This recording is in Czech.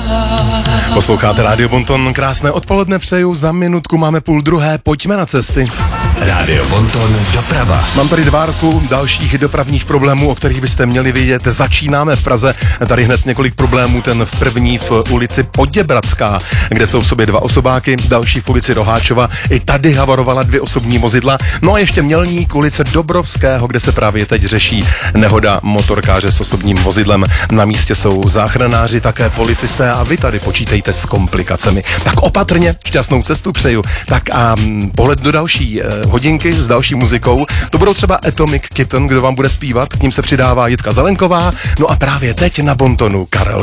Posloucháte Rádio Bonton, krásné odpoledne přeju, za minutku máme 12:30, pojďme na cesty. Rádio Bonton, doprava. Mám tady dvárku dalších dopravních problémů, o kterých byste měli vědět. Začínáme v Praze, tady hned několik problémů, ten v první v ulici Poděbradská, kde jsou v sobě dva osobáky, další v ulici Roháčova, i tady havarovala 2 osobní vozidla, no a ještě Mělník, ulice Dobrovského, kde se právě teď řeší nehoda motorkáře s osobním vozidlem. Na místě jsou záchranáři, také policisté a vy tady počítejte s komplikacemi. Tak opatrně, šťastnou cestu přeju. Tak a pohled do další hodinky s další muzikou. To budou třeba Atomic Kitten, kdo vám bude zpívat, k ním se přidává Jitka Zelenková, no a právě teď na Bontonu Karel